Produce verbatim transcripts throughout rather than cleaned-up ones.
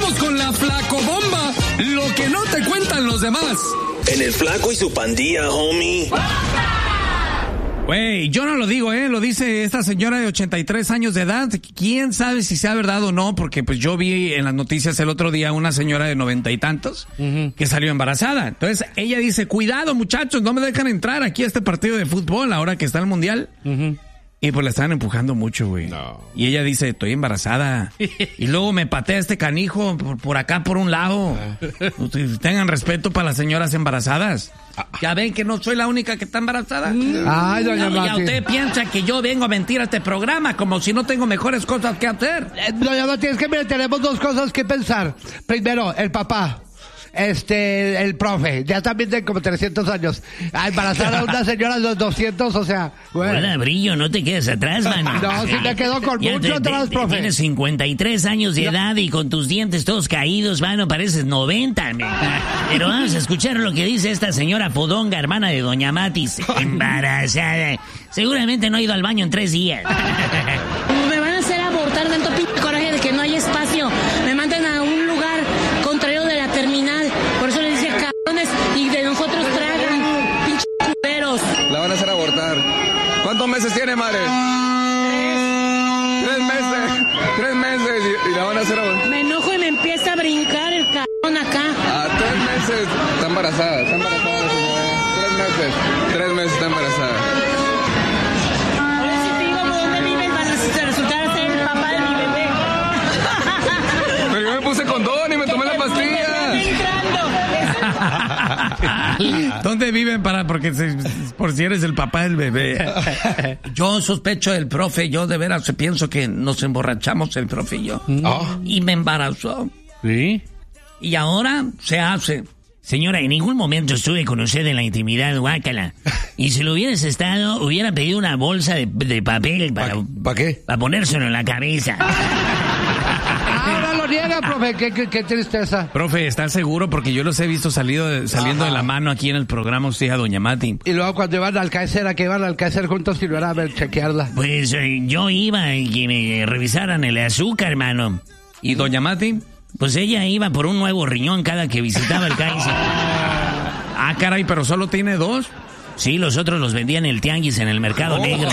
Vamos con la Flacobomba, lo que no te cuentan los demás. En el Flaco y su pandilla, homie. Güey, yo no lo digo, ¿eh? Lo dice esta señora de ochenta y tres años de edad. ¿Quién sabe si sea verdad o no? Porque pues yo vi en las noticias el otro día una señora de noventa y tantos uh-huh. que salió embarazada. Entonces ella dice, cuidado muchachos, no me dejan entrar aquí a este partido de fútbol ahora que está el mundial. Uh-huh. Y pues la estaban empujando mucho, güey. No. Y ella dice, estoy embarazada. Y luego me patea este canijo por, por acá, por un lado. Tengan respeto para las señoras embarazadas. Ya ven que no soy la única que está embarazada. Ay, doña no, Mati. Ya usted piensa que yo vengo a mentir a este programa como si no tengo mejores cosas que hacer. Eh, doña Mati, es que mire, tenemos dos cosas que pensar. Primero, el papá. Este, el profe, ya también tiene como trescientos años. A embarazar a una señora de los doscientos, o sea, bueno. Hola, Brillo, no te quedes atrás, mano. No, sí me quedo con ya mucho te, atrás, te, profe. Tienes cincuenta y tres años de no. edad y con tus dientes todos caídos, mano, pareces noventa. Man. Pero vamos a escuchar lo que dice esta señora Fodonga, hermana de doña Matis, embarazada. Seguramente no ha ido al baño en tres días. Me van a hacer abortar tanto pinche coraje de que no hay espacio. Me mandan a un lugar contrario de la terminal. Por eso les dije cabrones y de nosotros tragan, pinches culeros. La van a hacer abortar. ¿Cuántos meses tiene, madre? Tres. Tres meses. Tres meses y, y la van a hacer abortar. Me enojo y me empieza a brincar el cabrón acá. Ah, tres meses. Está embarazada, está embarazada la señora. Tres meses. Tres meses está embarazada. Ahora si te digo dónde viven van a resultar ser el papá de mi bebé. Pero yo me puse condón y me tomé la pastilla. ¿Dónde viven para porque se, por si eres el papá del bebé? Yo sospecho del profe, yo de veras pienso que nos emborrachamos el profe y yo. Oh. Y me embarazó. ¿Sí? Y ahora se hace. Señora, en ningún momento estuve con usted en la intimidad, guácala. Y si lo hubieras estado, hubiera pedido una bolsa de, de papel para... ¿Para qué? Para ponérselo en la cabeza. Ahora lo niega, profe, qué, qué, qué tristeza. Profe, ¿estás seguro? Porque yo los he visto salido de, saliendo Ajá. de la mano aquí en el programa usted a doña Mati. Y luego cuando iban al Alcácer, ¿a qué iban al Alcácer juntos y no era a ver, chequearla? Pues eh, yo iba y que me revisaran el azúcar, hermano. ¿Y doña Mati? Pues ella iba por un nuevo riñón cada que visitaba el Kaiser. Ah, caray, ¿pero solo tiene dos? Sí, los otros los vendían en el tianguis en el mercado oh. negro.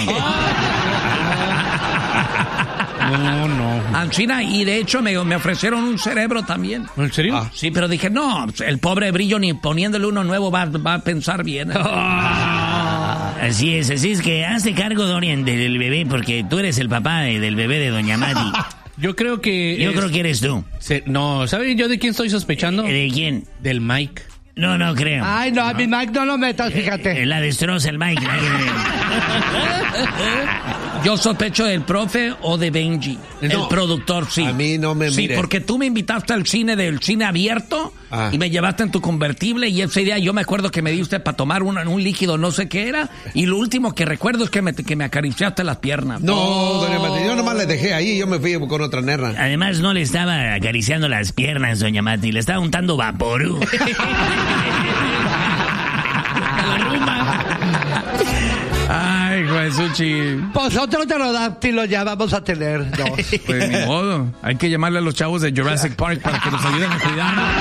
No, no. Anchina, y de hecho me, me ofrecieron un cerebro también. ¿En serio? Ah, sí, pero dije, no, el pobre Brillo ni poniéndole uno nuevo va, va a pensar bien. ¿eh? Así es, así es que hazte cargo, Dorian, del bebé, porque tú eres el papá de, del bebé de doña Mati. Yo creo que... Yo es, creo que eres tú. Se, no, ¿sabe yo de quién estoy sospechando? ¿De quién? Del Mike. No, no creo. Ay, no, a mi Mike no lo metas, fíjate. Eh, la destroza el Mike. Yo sospecho del profe o de Benji, no, el productor, sí. A mí no me Sí, mire. porque tú me invitaste al cine del cine abierto ah. y me llevaste en tu convertible y ese día yo me acuerdo que me diste para tomar un, un líquido, no sé qué era, y lo último que recuerdo es que me, que me acariciaste las piernas. No, oh. doña Mati, yo nomás le dejé ahí y yo me fui con otra nerra. Además no le estaba acariciando las piernas, doña Mati, le estaba untando vaporú. Ay, Jesuchi. Pues otro pterodáctilo ya vamos a tener dos. Pues ni modo. Hay que llamarle a los chavos de Jurassic Park para que nos ayuden a cuidar.